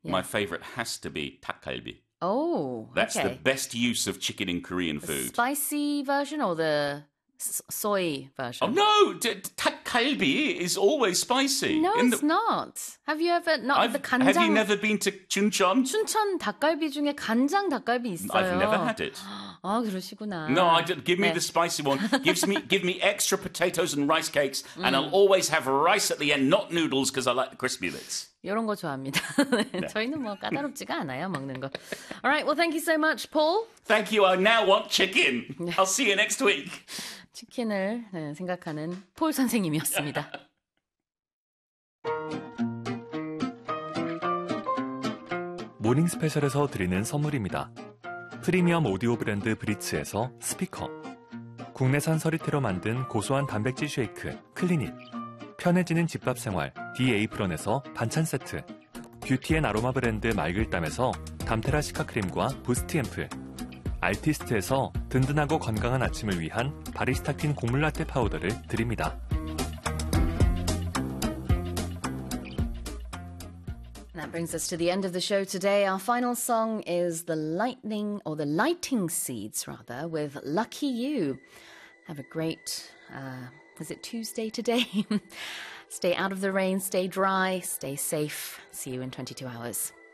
my favorite has to be 닭갈비. Oh, That's okay. the best use of chicken in Korean The food. spicy version or the soy version? Oh no, 닭갈비 is always spicy. No, it's not. Have you ever not the 간장? Have you never been to Chuncheon? 춘천 닭갈비 중에 간장 닭갈비 있어요. I've never had it. 아, 그러시구나. No, I don't. Give me 네. the spicy one. Give me extra potatoes and rice cakes, and I'll always have rice at the end, not noodles, because I like the crispy bits. 이런 거 좋아합니다. 저희는 뭐 까다롭지가 않아요, 먹는 거. All right, well, thank you so much, Paul. Thank you. I now want chicken. I'll see you next week. 치킨을 생각하는 폴 선생님이었습니다. 모닝 스페셜에서 드리는 선물입니다. 프리미엄 오디오 브랜드 브리츠에서 스피커, 국내산 서리태로 만든 고소한 단백질 쉐이크 클리닛, 편해지는 집밥 생활 디에이프런에서 반찬 세트, 뷰티 앤 아로마 브랜드 말글담에서 담테라 시카 크림과 부스트 앰플, 알티스트에서 든든하고 건강한 아침을 위한 바리스타킨 곡물 라떼 파우더를 드립니다. That brings us to the end of the show today. Our final song is The Lighting Seeds, rather, with Lucky You. Have a great, is it Tuesday today? Stay out of the rain, stay dry, stay safe. See you in 22 hours.